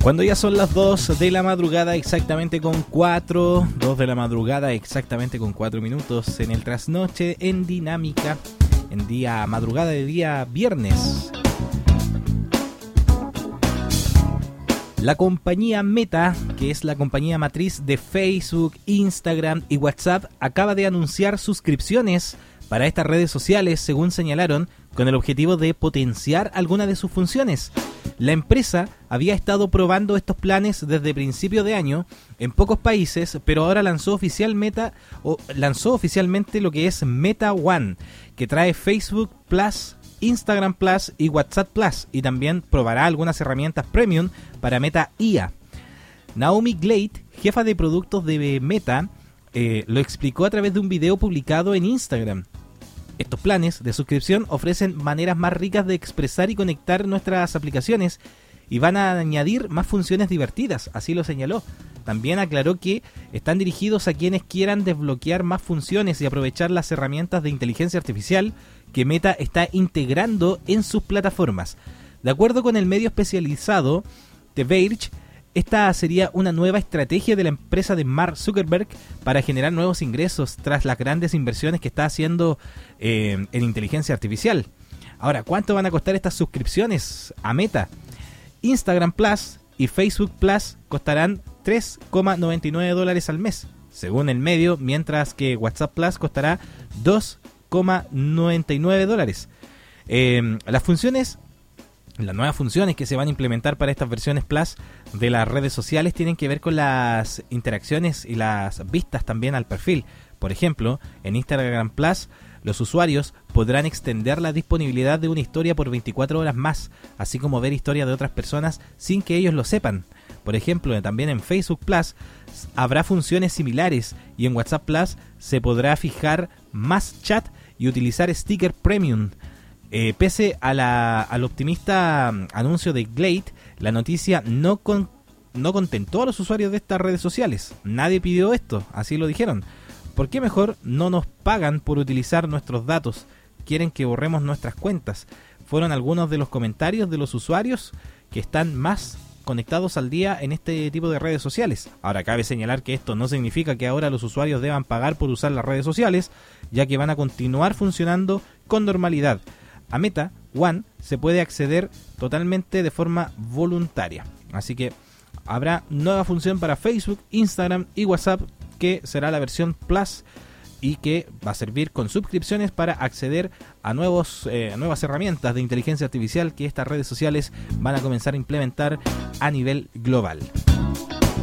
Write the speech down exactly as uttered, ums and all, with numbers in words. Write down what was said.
Cuando ya son las dos de la madrugada exactamente con cuatro, dos de la madrugada exactamente con cuatro minutos en el trasnoche en Dinámica, en día madrugada de día viernes. La compañía Meta, que es la compañía matriz de Facebook, Instagram y WhatsApp, acaba de anunciar suscripciones para estas redes sociales, según señalaron, con el objetivo de potenciar algunas de sus funciones. La empresa había estado probando estos planes desde principio de año en pocos países, pero ahora lanzó oficialmente, o lanzó oficialmente lo que es Meta One, que trae Facebook Plus, Instagram Plus y WhatsApp Plus, y también probará algunas herramientas premium para Meta I A. Naomi Glade, jefa de productos de Meta, eh, lo explicó a través de un video publicado en Instagram. Estos planes de suscripción ofrecen maneras más ricas de expresar y conectar nuestras aplicaciones y van a añadir más funciones divertidas, así lo señaló. También aclaró que están dirigidos a quienes quieran desbloquear más funciones y aprovechar las herramientas de inteligencia artificial que Meta está integrando en sus plataformas. De acuerdo con el medio especializado The Verge, esta sería una nueva estrategia de la empresa de Mark Zuckerberg para generar nuevos ingresos tras las grandes inversiones que está haciendo eh, en inteligencia artificial. Ahora, ¿cuánto van a costar estas suscripciones a Meta? Instagram Plus y Facebook Plus costarán tres coma noventa y nueve dólares al mes, según el medio, mientras que WhatsApp Plus costará dos coma noventa y nueve dólares. Eh, las funciones... Las nuevas funciones que se van a implementar para estas versiones Plus de las redes sociales tienen que ver con las interacciones y las vistas también al perfil. Por ejemplo, en Instagram Plus, los usuarios podrán extender la disponibilidad de una historia por veinticuatro horas más, así como ver historias de otras personas sin que ellos lo sepan. Por ejemplo, también en Facebook Plus habrá funciones similares y en WhatsApp Plus se podrá fijar más chat y utilizar sticker premium. Eh, pese a la, al optimista anuncio de Glade, la noticia no, con, no contentó a los usuarios de estas redes sociales. Nadie pidió esto, así lo dijeron. ¿Por qué mejor no nos pagan por utilizar nuestros datos? ¿Quieren que borremos nuestras cuentas? Fueron algunos de los comentarios de los usuarios que están más conectados al día en este tipo de redes sociales. Ahora, cabe señalar que esto no significa que ahora los usuarios deban pagar por usar las redes sociales, ya que van a continuar funcionando con normalidad. A Meta One se puede acceder totalmente de forma voluntaria. Así que habrá nueva función para Facebook, Instagram y WhatsApp, que será la versión Plus y que va a servir con suscripciones para acceder a, nuevos, eh, a nuevas herramientas de inteligencia artificial que estas redes sociales van a comenzar a implementar a nivel global.